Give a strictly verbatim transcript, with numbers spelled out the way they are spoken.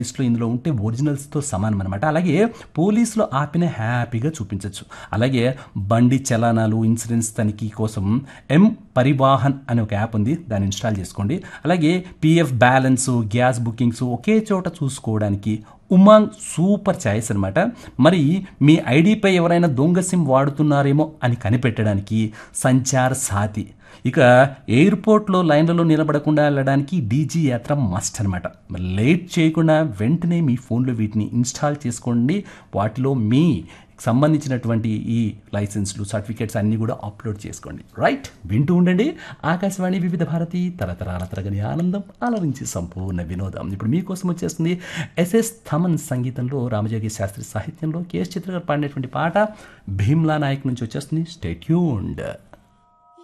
లిస్ట్‌లో ఇందులో ఉంటే ఒరిజినల్స్‌తో సమానమనమాట. అలాగే పోలీసులు ఆపిన హ్యాపీగా చూపించొచ్చు. అలాగే బండి చలానాలు, ఇన్సూరెన్స్ తనిఖీ కోసం ఎం పరివాహన్ అనే ఒక యాప్ ఉంది. దాన్ని ఇన్‌స్టాల్ చేసుకోండి. అలాగే పీఎఫ్ బ్యాలెన్సు, గ్యాస్ బుకింగ్స్ ఒకే చోట చూసుకోవడానికి ఉమాంగ్ సూపర్ చాయిస్ అనమాట. మరి మీ ఐడీపై ఎవరైనా దొంగ సిమ్ వాడుతున్నారేమో అని కనిపెట్టడానికి సంచార్ సాథి. ఇక ఎయిర్పోర్ట్లో లైన్లలో నిలబడకుండా వెళ్ళడానికి డీజీ యాత్ర మస్ట్ అనమాట. మరి లేట్ చేయకుండా వెంటనే మీ ఫోన్లో వీటిని ఇన్స్టాల్ చేసుకోండి. వాటిలో మీ సంబంధించినటువంటి ఈ లైసెన్స్లు, సర్టిఫికేట్స్ అన్నీ కూడా అప్లోడ్ చేసుకోండి. రైట్, వింటూ ఉండండి ఆకాశవాణి వివిధ భారతి, తరతరాల తరగని ఆనందం, ఆలరించి సంపూర్ణ వినోదం. ఇప్పుడు మీకోసం వచ్చేస్తుంది ఎస్ఎస్ థమన్ సంగీతంలో, రామజోగి శాస్త్రి సాహిత్యంలో కేఎస్ చిత్ర గారు పాడినటువంటి పాట భీమ్లా నాయక్ నుంచి వచ్చేస్తుంది. Stay tuned.